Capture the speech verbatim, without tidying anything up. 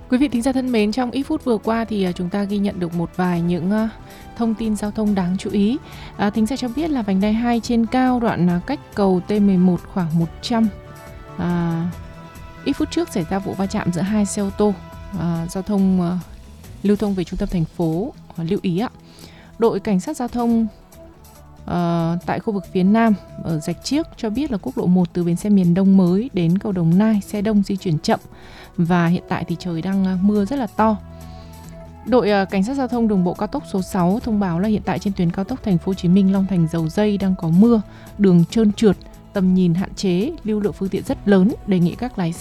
Quý vị thính giả thân mến, trong ít phút vừa qua thì chúng ta ghi nhận được một vài những thông tin giao thông đáng chú ý. À, thính giả cho biết là vành đai hai trên cao đoạn cách cầu T mười một khoảng một trăm. À, ít phút trước xảy ra vụ va chạm giữa hai xe ô tô. À, giao thông uh, lưu thông về trung tâm thành phố. Uh, lưu ý ạ. Đội cảnh sát giao thông uh, tại khu vực phía Nam ở Rạch Chiếc cho biết là quốc lộ một từ bến xe miền Đông mới đến cầu Đồng Nai xe đông di chuyển chậm. Và hiện tại thì trời đang mưa rất là to. Đội cảnh sát giao thông đường bộ cao tốc số sáu thông báo là hiện tại trên tuyến cao tốc Thành phố Hồ Chí Minh Long Thành Dầu Giây đang có mưa, đường trơn trượt, tầm nhìn hạn chế, lưu lượng phương tiện rất lớn, đề nghị các lái xe